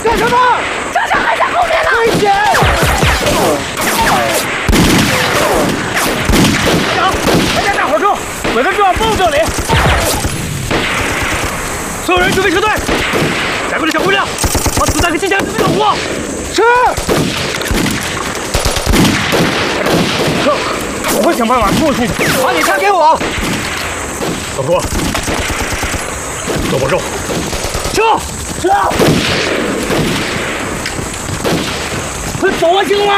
干什么？ 车上还在后面呢！ 危险！长，快带大伙住，鬼子正要蹦这里。所有人准备撤退，改过来小姑娘，把子弹和机枪准备好货。是。撤，我会想办法拖出去。把你枪给我。老哥，多保重。撤！撤！快走啊，青龙啊！